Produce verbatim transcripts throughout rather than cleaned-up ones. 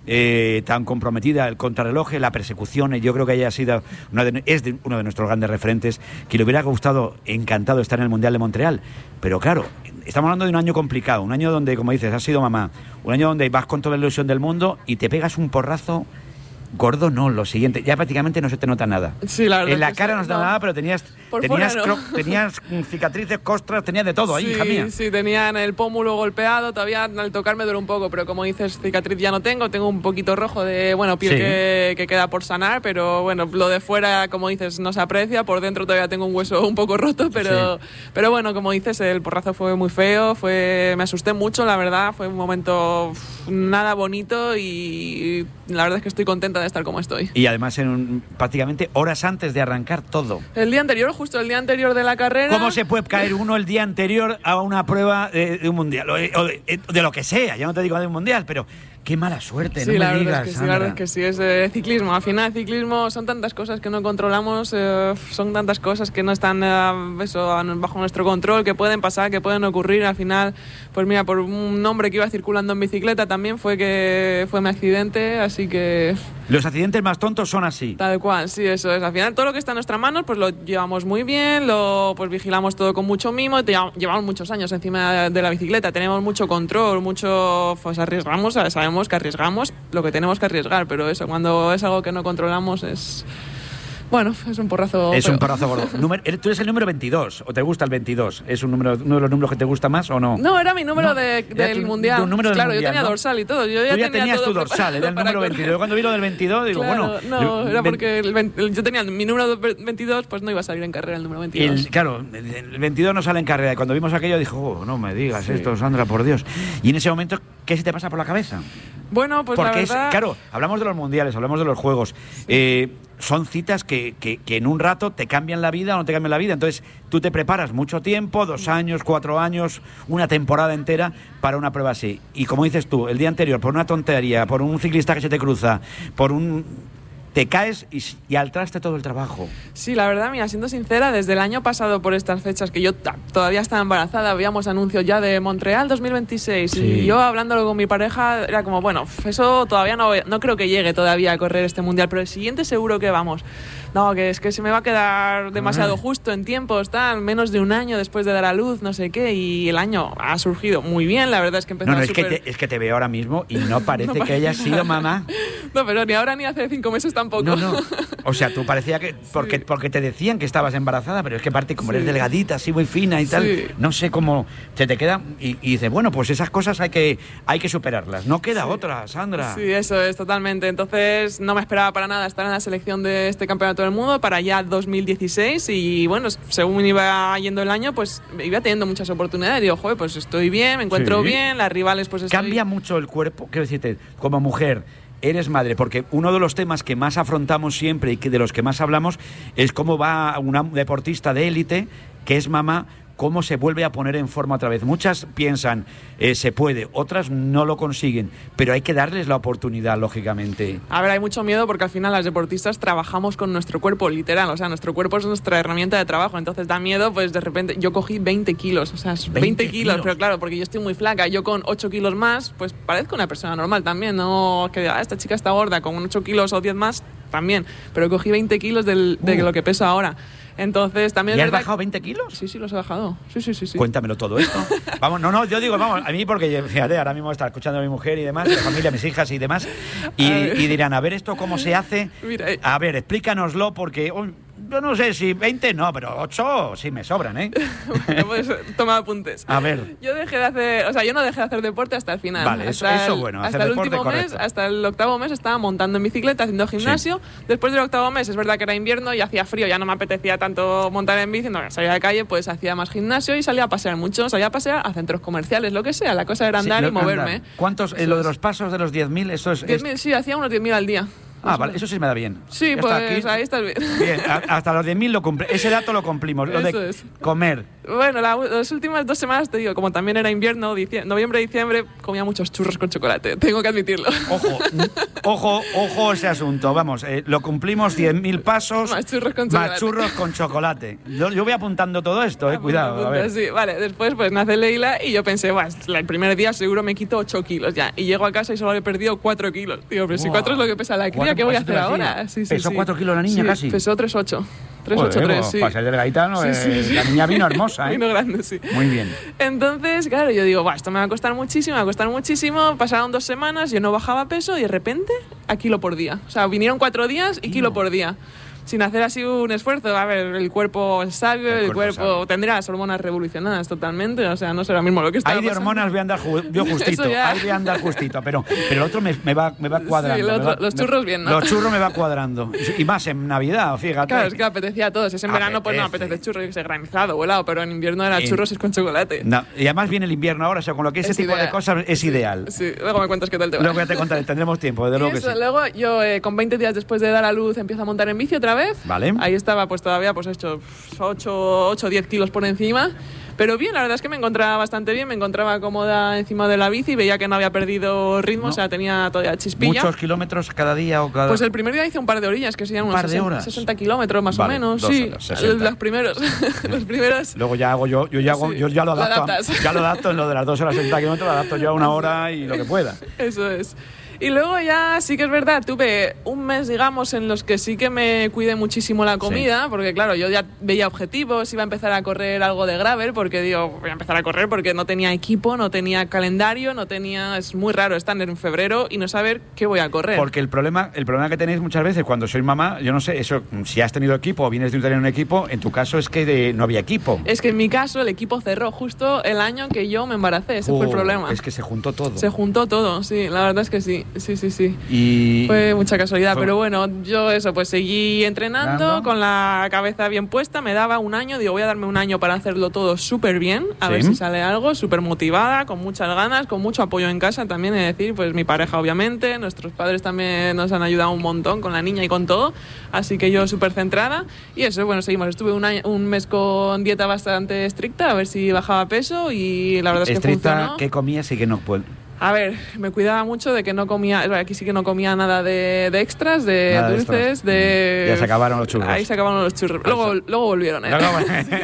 eh, tan comprometida, el contrarreloj, la persecución, yo creo que ella ha sido una de, es de, uno de nuestros grandes referentes, que le hubiera gustado, encantado estar en el Mundial de Montreal, pero claro, estamos hablando de un año complicado, un año donde, como dices, has sido mamá, un año donde vas con toda la ilusión del mundo y te pegas un porrazo. Gordo no, lo siguiente, ya prácticamente no se te nota nada. Sí, la verdad. En la que cara sí, no se te nota no. nada, pero tenías Por tenías, fuera, no. cro- tenías cicatrices, costras, tenías de todo ahí, sí, hija mía. Sí, tenía en el pómulo golpeado, todavía al tocarme duele un poco, pero como dices, cicatriz ya no tengo, tengo un poquito rojo de, bueno, piel Sí. que, que queda por sanar, pero bueno, lo de fuera, como dices, no se aprecia, por dentro todavía tengo un hueso un poco roto, pero, Sí. pero bueno, como dices, el porrazo fue muy feo, fue, me asusté mucho, la verdad, fue un momento uf, nada bonito y la verdad es que estoy contenta de estar como estoy. Y además en un, prácticamente horas antes de arrancar todo. El día anterior, justo el día anterior de la carrera... ¿Cómo se puede caer uno el día anterior a una prueba de, de un mundial? O de, o de, de lo que sea, ya no te digo de un mundial, pero qué mala suerte, Sí, no la me verdad digas, es que sí, Sandra. la verdad es que sí, es eh, ciclismo. Al final, ciclismo son tantas cosas que no controlamos, eh, son tantas cosas que no están eh, eso, bajo nuestro control, que pueden pasar, que pueden ocurrir. Al final, pues mira, por un hombre que iba circulando en bicicleta también fue que fue mi accidente, así que... Los accidentes más tontos son así. Tal cual, sí, eso es. Al final todo lo que está en nuestras manos pues lo llevamos muy bien, lo pues vigilamos todo con mucho mimo, llevamos muchos años encima de la bicicleta, tenemos mucho control, mucho, pues arriesgamos, sabemos que arriesgamos lo que tenemos que arriesgar, pero eso, cuando es algo que no controlamos es... Bueno, es un porrazo. Es feo. un porrazo gordo. Número, ¿tú eres el número veintidós o te gusta el veintidós? ¿Es un número, uno de los números que te gusta más o no? No, era mi número No, de, era del tu- mundial. tu número del claro, mundial, yo tenía ¿no? dorsal y todo. Yo ya Tú ya tenía tenías todo tu dorsal, era el para número correr. veintidós. Yo cuando vi lo del veintidós digo, Claro, bueno... no, yo- era ve- porque el veinte yo tenía mi número veintidós, pues no iba a salir en carrera el número veintidós. El, claro, el veintidós no sale en carrera. Y cuando vimos aquello, dijo, oh, no me digas Sí. esto, Sandra, por Dios. Y en ese momento, ¿qué se te pasa por la cabeza? Bueno, pues Porque la es, verdad... claro, hablamos de los mundiales, hablamos de los juegos. Eh, son citas que, que, que en un rato te cambian la vida o no te cambian la vida. Entonces, tú te preparas mucho tiempo, dos años, cuatro años, una temporada entera para una prueba así. Y como dices tú, el día anterior, por una tontería, por un ciclista que se te cruza, por un... te caes y, y al traste todo el trabajo. Sí, la verdad, mira, siendo sincera, desde el año pasado por estas fechas que yo ta- todavía estaba embarazada, habíamos anuncios ya de Montreal dos mil veintiséis Sí. y yo hablándolo con mi pareja era como, bueno, eso todavía no, no creo que llegue todavía a correr este mundial, pero el siguiente seguro que vamos. No, que es que se me va a quedar demasiado Ah. justo en tiempos, tal, menos de un año después de dar a luz, no sé qué, y el año ha surgido muy bien, la verdad es que empezó No, no, es que, súper... te, es que te veo ahora mismo y no parece No que parece hayas sido nada. mamá. No, pero ni ahora ni hace cinco meses tampoco. No, no. O sea, tú parecía que... Porque, Sí. porque te decían que estabas embarazada, pero es que aparte, como Sí. eres delgadita, así muy fina y tal, Sí. no sé cómo se te queda... Y, y dices, bueno, pues esas cosas hay que, hay que superarlas. No queda Sí. otra, Sandra. Sí, eso es, totalmente. Entonces no me esperaba para nada estar en la selección de este campeonato del mundo para ya dos mil dieciséis y bueno, según iba yendo el año, pues iba teniendo muchas oportunidades. Digo, joder, pues estoy bien, me encuentro Sí. bien, las rivales pues estoy... Cambia mucho el cuerpo, quiero decirte, como mujer, eres madre, porque uno de los temas que más afrontamos siempre y que de los que más hablamos es cómo va una deportista de élite, que es mamá, cómo se vuelve a poner en forma otra vez. Muchas piensan, eh, se puede, otras no lo consiguen, pero hay que darles la oportunidad, lógicamente. A ver, hay mucho miedo porque al final las deportistas trabajamos con nuestro cuerpo, literal, o sea, nuestro cuerpo es nuestra herramienta de trabajo, entonces da miedo, pues de repente, yo cogí veinte kilos, o sea, veinte, veinte kilos, kilos. pero claro, porque yo estoy muy flaca, yo con ocho kilos más, pues parezco una persona normal también, no que ah, esta chica está gorda, con ocho kilos o diez más, también, pero cogí veinte kilos del, de Uh. lo que peso ahora. Entonces, también ¿Y es has verdad... bajado veinte kilos? Sí, sí, los he bajado. Sí, sí, sí, sí. Cuéntamelo todo esto. Vamos, no, no, yo digo, vamos, a mí porque, fíjate, ahora mismo está escuchando a mi mujer y demás, mi familia, mis hijas y demás, y, A ver. y dirán, a ver, ¿esto cómo se hace? Mira, eh. A ver, explícanoslo, porque oh, yo no sé si veinte, no, pero ocho sí me sobran, ¿eh? Bueno, pues toma apuntes. A ver. Yo dejé de hacer, o sea, yo no dejé de hacer deporte hasta el final. Vale, eso- Hasta eso el- bueno, hasta hacer el deporte, último mes, correcto. hasta el octavo mes estaba montando en bicicleta, haciendo gimnasio. Después del octavo mes, es verdad que era invierno y hacía frío, ya no me apetecía tanto montar en bici, no, salía de calle, pues hacía más gimnasio y salía a pasear mucho, salía a pasear a centros comerciales, lo que sea, la cosa era andar Sí, y lo- moverme. andar. ¿Cuántos, eh, Eso lo de es. los pasos de los diez mil, eso es... es- diez mil, sí, hacía unos diez mil al día. Ah, vale, eso sí me da bien. Sí, Ya pues está aquí. ahí estás bien. Bien, a- hasta los diez mil lo cumple. Ese dato lo cumplimos, lo Eso de es. comer. Bueno, la- las últimas dos semanas, te digo, como también era invierno, dicie- noviembre, diciembre, comía muchos churros con chocolate, tengo que admitirlo. Ojo, ojo, ojo ese asunto. Vamos, eh, lo cumplimos cien mil pasos. Más churros con chocolate. Más churros con chocolate. Yo, yo voy apuntando todo esto, eh, cuidado. A ver. Sí, vale, después pues nace Leila y yo pensé, bueno, el primer día seguro me quito ocho kilos ya. Y llego a casa y solo he perdido cuatro kilos. Digo, pero si cuatro es lo que pesa la cría, ¿qué voy a hacer ahora? Sí, sí, ¿Pesó sí. cuatro kilos la niña sí, casi? Pesó tres ocho. tres ocho tres, sí. Para ser delgadita, ¿no? Sí, sí, eh, sí. La niña vino hermosa, ¿eh? Vino grande, sí. Muy bien. Entonces, claro, yo digo, esto me va a costar muchísimo, me va a costar muchísimo. Pasaron dos semanas, yo no bajaba peso y de repente, a kilo por día. O sea, vinieron cuatro días y kilo por día. Sin hacer así un esfuerzo. A ver, el cuerpo es sabio, el, el cuerpo, cuerpo sabio. Tendría las hormonas revolucionadas totalmente. O sea, no sé ahora mismo lo que está Ahí de pasando. hormonas voy a andar ju yo justito. Ahí voy a andar justito. Pero, pero el otro me, me, va, me va cuadrando. Sí, el otro, va, los churros me, bien, ¿no? Los churros me va cuadrando. Y más en Navidad, fíjate. Claro, es que apetecía a todos. Es en apetece. verano, pues no apetece churros, que se granizado o helado. Pero en invierno era en... churros es con chocolate. No, y además viene el invierno ahora. O sea, con lo que ese es tipo ideal. de cosas es sí, ideal. Sí, luego me cuentas qué tal te va. Luego ya te contaré. Tendremos tiempo, desde luego que eso, sí. Luego yo, eh, con veinte días después de dar a luz, empiezo a montar en bici otra vez. Vale. Ahí estaba pues todavía pues hecho ocho o diez kilos por encima, pero bien, la verdad es que me encontraba bastante bien, me encontraba cómoda encima de la bici, veía que no había perdido ritmo, no. O sea, tenía todavía chispilla. ¿Muchos kilómetros cada día o cada...? Pues el primer día hice un par de orillas, que serían unos par de horas. sesenta kilómetros más vale, o menos, dos sí, horas, sesenta. Los primeros, los primeros. Luego ya hago yo, yo ya, hago, sí, yo ya lo adapto, lo ya lo adapto en lo de las dos horas sesenta kilómetros, lo adapto yo a una hora y lo que pueda. Eso es. Y luego ya sí que es verdad, tuve un mes, digamos, en los que sí que me cuidé muchísimo la comida, sí. Porque claro, yo ya veía objetivos, iba a empezar a correr algo de gravel, porque digo, voy a empezar a correr porque no tenía equipo, no tenía calendario, no tenía... Es muy raro estar en febrero y no saber qué voy a correr. Porque el problema, el problema que tenéis muchas veces cuando sois mamá, yo no sé, eso, si has tenido equipo o vienes de tener un equipo, en tu caso es que de, no había equipo. Es que en mi caso el equipo cerró justo el año que yo me embaracé, ese oh, fue el problema. Es que se juntó todo. Se juntó todo, sí, la verdad es que sí, sí, sí, sí. Y fue mucha casualidad, fue... pero bueno, yo eso, pues seguí entrenando ¿Nada? Con la cabeza bien puesta, me daba un año, digo, voy a darme un año para hacerlo todo súper bien, a ¿Sí? ver si sale algo, súper motivada, con muchas ganas, con mucho apoyo en casa también, es decir, pues mi pareja obviamente, nuestros padres también nos han ayudado un montón con la niña y con todo, así que yo súper centrada, y eso, bueno, seguimos, estuve un, año, un mes con dieta bastante estricta, a ver si bajaba peso, y la verdad es que estricta, funcionó. ¿qué comías y qué no puedo? A ver, me cuidaba mucho de que no comía, aquí sí que no comía nada de, de extras, de nada dulces, de, de... Ya se acabaron los churros. Ahí se acabaron los churros. Luego, luego volvieron, ¿eh? Luego,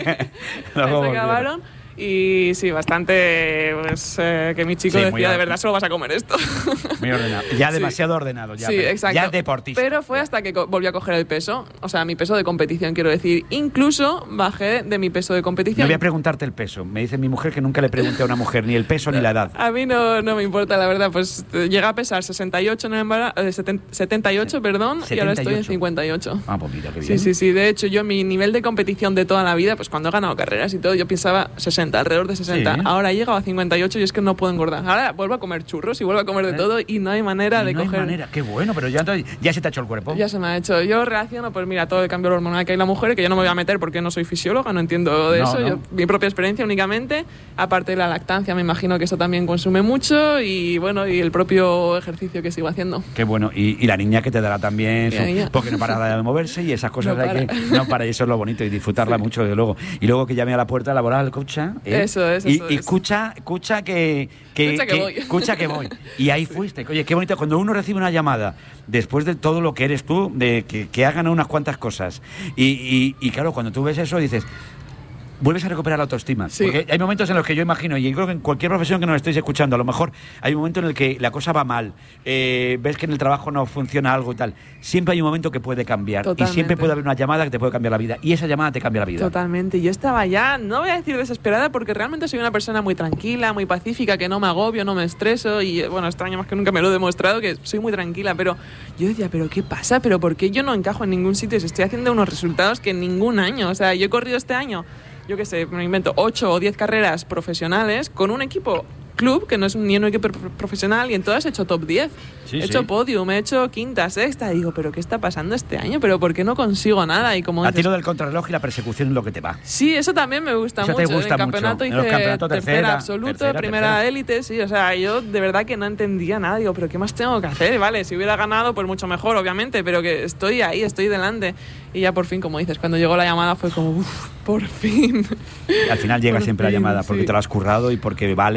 luego se acabaron. Y sí, bastante, pues, eh, que mi chico sí, decía, de verdad, solo vas a comer esto. Muy ordenado. Ya demasiado sí. ordenado. Ya, sí, exacto. Ya deportista. Pero fue hasta que volví a coger el peso, o sea, mi peso de competición, quiero decir. Incluso bajé de mi peso de competición. No voy a preguntarte el peso. Me dice mi mujer que nunca le pregunté a una mujer ni el peso ni la edad. A mí no, no me importa, la verdad. Pues llegué a pesar sesenta y ocho en el embarazo, eh, setenta y ocho, perdón, setenta y ocho. Y ahora estoy en cincuenta y ocho. Ah, pues mira, qué bien. Sí, sí, sí. De hecho, yo mi nivel de competición de toda la vida, pues cuando he ganado carreras y todo, yo pensaba sesenta, alrededor de sesenta. Sí. Ahora he llegado a cincuenta y ocho y es que no puedo engordar. Ahora vuelvo a comer churros y vuelvo a comer de todo y no hay manera y de no coger... No hay manera, qué bueno, pero ya, ya se te ha hecho el cuerpo. Ya se me ha hecho. Yo reacciono, pues mira, todo el cambio hormonal que hay en la mujer, que yo no me voy a meter porque no soy fisióloga, no entiendo de no, eso. No. Yo, mi propia experiencia únicamente, aparte de la lactancia, me imagino que eso también consume mucho y bueno, y el propio ejercicio que sigo haciendo. Qué bueno. Y, y la niña que te dará también, su, porque no para de moverse y esas cosas no hay para. que... No para, y eso es lo bonito y disfrutarla sí. mucho, desde luego. Y luego que llame a la puerta laboral, escucha. ¿eh? Eso es, y, eso y es. escucha, escucha que... que, escucha que, que voy. Escucha que voy. Y ahí sí. fuiste. Oye, qué bonito. Cuando uno recibe una llamada, después de todo lo que eres tú, de que, que ha ganado unas cuantas cosas, y, y, y claro, cuando tú ves eso, dices... vuelves a recuperar la autoestima. Sí. Porque hay momentos en los que yo imagino, y creo que en cualquier profesión que nos estéis escuchando, a lo mejor hay un momento en el que la cosa va mal, eh, ves que en el trabajo no funciona algo y tal. Siempre hay un momento que puede cambiar. Totalmente. Y siempre puede haber una llamada que te puede cambiar la vida. Y esa llamada te cambia la vida. Totalmente. Yo estaba ya, no voy a decir desesperada, porque realmente soy una persona muy tranquila, muy pacífica, que no me agobio, no me estreso. Y bueno, extraño más que nunca me lo he demostrado, que soy muy tranquila. Pero yo decía, ¿pero qué pasa? ¿Pero por qué yo no encajo en ningún sitio? Si estoy haciendo unos resultados que en ningún año. O sea, yo he corrido este año... yo qué sé, me invento ocho o diez carreras profesionales con un equipo club, que no es ni un equipo profesional, y en todas he hecho top diez. Sí, he hecho sí. podium, he hecho quinta, sexta, y digo, ¿pero qué está pasando este año? ¿Pero por qué no consigo nada? Y como a dices, tiro del contrarreloj y la persecución es lo que te va. Sí, eso también me gusta eso mucho. Te gusta en el campeonato mucho. hice en campeonato, tercera, tercera absoluto, tercera, primera élite, sí, o sea, yo de verdad que no entendía nada, digo, ¿pero qué más tengo que hacer? Vale, si hubiera ganado, pues mucho mejor, obviamente, pero que estoy ahí, estoy delante. Y ya por fin, como dices, cuando llegó la llamada fue como, uff, por fin. Y al final llega por siempre fin, la llamada, porque sí. te lo has currado y porque vales y porque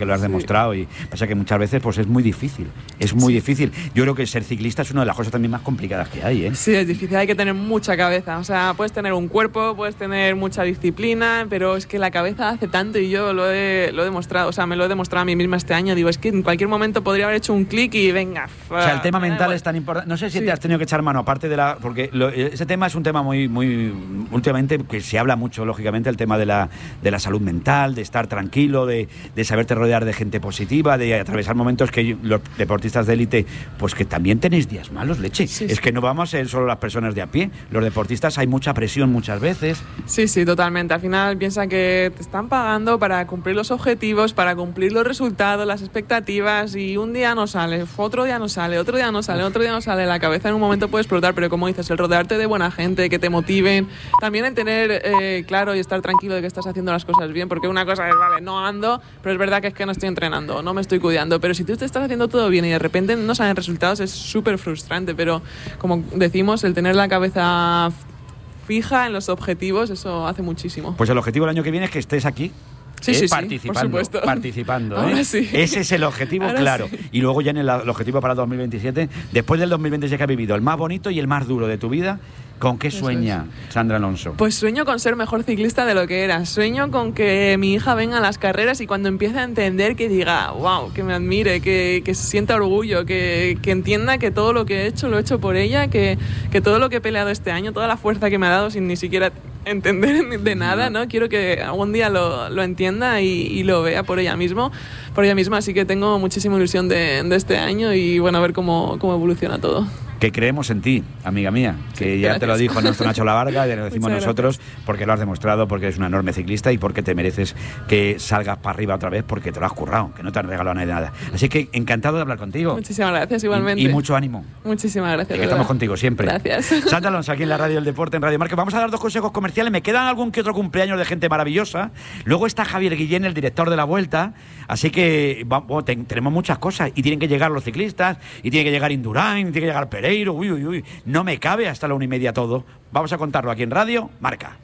que lo has Sí. demostrado, y pasa que muchas veces pues es muy difícil, es muy Sí. difícil. Yo creo que ser ciclista es una de las cosas también más complicadas que hay, ¿eh? Sí, es difícil, hay que tener mucha cabeza. O sea, puedes tener un cuerpo, puedes tener mucha disciplina, pero es que la cabeza hace tanto y yo lo he, lo he demostrado. O sea, me lo he demostrado a mí misma este año. Digo, es que en cualquier momento podría haber hecho un clic y venga. O sea, el tema me da mental igual. es tan importante. No sé si Sí. te has tenido que echar mano, aparte de la... Porque lo- ese tema es un tema muy, muy... Últimamente, que se habla mucho, lógicamente, el tema de la, de la salud mental, de estar tranquilo, de, de saberte rodear de gente positiva, de atravesar momentos que los deportistas de élite, pues que también tenéis días malos, leche. Sí, es sí. que no vamos a ser solo las personas de a pie. Los deportistas hay mucha presión muchas veces. Sí, sí, totalmente. Al final piensa que te están pagando para cumplir los objetivos, para cumplir los resultados, las expectativas, y un día no sale, otro día no sale, otro día no sale, otro día no sale. La cabeza en un momento puede explotar, pero como dices, el rodearte de buena gente, que te motiven, también el tener eh, claro y estar tranquilo de que estás haciendo las cosas bien, porque una cosa es, vale, no ando, pero es verdad que es que no estoy entrenando, no me estoy cuidando, pero si tú te estás haciendo todo bien y de repente no salen resultados, es súper frustrante, pero como decimos, el tener la cabeza fija en los objetivos, eso hace muchísimo. Pues el objetivo del año que viene es que estés aquí. Sí, eh, sí, sí, participando, por supuesto. participando, Ahora ¿eh? sí. Ese es el objetivo, Ahora claro. sí. Y luego ya en el, el objetivo para el dos mil veintisiete, después del dos mil veintiséis que has vivido, el más bonito y el más duro de tu vida, ¿con qué Eso sueña Sandra Alonso? Pues sueño con ser mejor ciclista de lo que era. Sueño con que mi hija venga a las carreras y cuando empiece a entender que diga, wow, que me admire, que, que sienta orgullo, que, que entienda que todo lo que he hecho lo he hecho por ella, que, que todo lo que he peleado este año, toda la fuerza que me ha dado sin ni siquiera entender de nada, ¿no? Quiero que algún día lo, lo entienda y, y lo vea por ella mismo, por ella misma. Así que tengo muchísima ilusión de, de este año y bueno, a ver cómo, cómo evoluciona todo. Que creemos en ti, amiga mía, que Sí, ya gracias. te lo dijo nuestro Nacho Lavarga, y lo decimos Muchas nosotros, porque lo has demostrado, porque eres una enorme ciclista y porque te mereces que salgas para arriba otra vez, porque te lo has currado, que no te han regalado nadie nada. Así que encantado de hablar contigo. Muchísimas gracias, igualmente. Y, y mucho ánimo. Muchísimas gracias. Que de estamos verdad. contigo siempre. Gracias. Sandra Alonso, aquí en la radio del deporte, en Radio Marca. Vamos a dar dos consejos comerciales. Me quedan algún que otro cumpleaños de gente maravillosa. Luego está Javier Guillén, el director de la Vuelta. Así que vamos, ten, tenemos muchas cosas. Y tienen que llegar los ciclistas, y tiene que llegar Indurain, y tiene que llegar Pereiro. Uy, uy, uy. No me cabe hasta la una y media todo. Vamos a contarlo aquí en Radio Marca.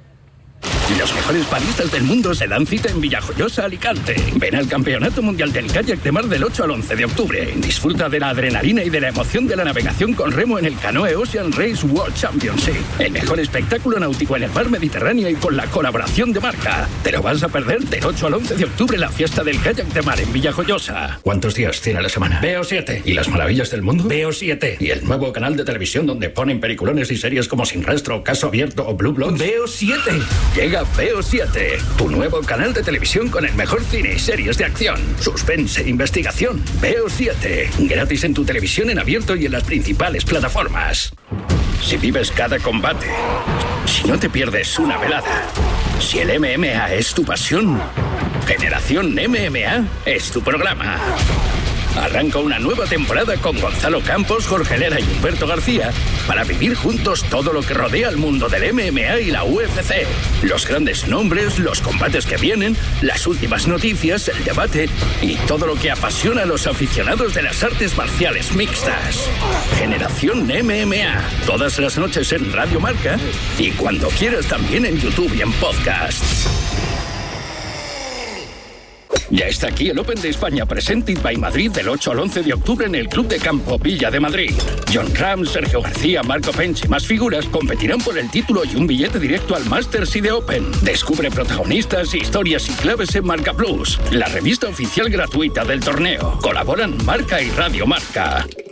Los mejores baristas del mundo se dan cita en Villajoyosa, Alicante. Ven al Campeonato Mundial del Kayak de Mar del ocho al once de octubre. Disfruta de la adrenalina y de la emoción de la navegación con remo en el Canoe Ocean Race World Championship. El mejor espectáculo náutico en el mar Mediterráneo y con la colaboración de Marca. ¿Te lo vas a perder? Del ocho al once de octubre la fiesta del Kayak de Mar en Villajoyosa. ¿Cuántos días tiene la semana? B O siete. ¿Y las maravillas del mundo? B O siete. ¿Y el nuevo canal de televisión donde ponen peliculones y series como Sin Rastro, Caso Abierto o Blue Bloods? B O siete. Llega B O siete, tu nuevo canal de televisión con el mejor cine y series de acción, suspense e investigación. B O siete, gratis en tu televisión en abierto y en las principales plataformas. Si vives cada combate, si no te pierdes una velada, si el M M A es tu pasión, Generación M M A es tu programa. Arranca una nueva temporada con Gonzalo Campos, Jorge Lera y Humberto García para vivir juntos todo lo que rodea al mundo del M M A y la U F C. Los grandes nombres, los combates que vienen, las últimas noticias, el debate y todo lo que apasiona a los aficionados de las artes marciales mixtas. Generación M M A, todas las noches en Radio Marca y cuando quieras también en YouTube y en podcast. Ya está aquí el Open de España Presented by Madrid del ocho al once de octubre en el Club de Campo Villa de Madrid. John Ram, Sergio García, Marco Pench y más figuras competirán por el título y un billete directo al Masters y de Open. Descubre protagonistas, historias y claves en Marca Plus, la revista oficial gratuita del torneo. Colaboran Marca y Radio Marca.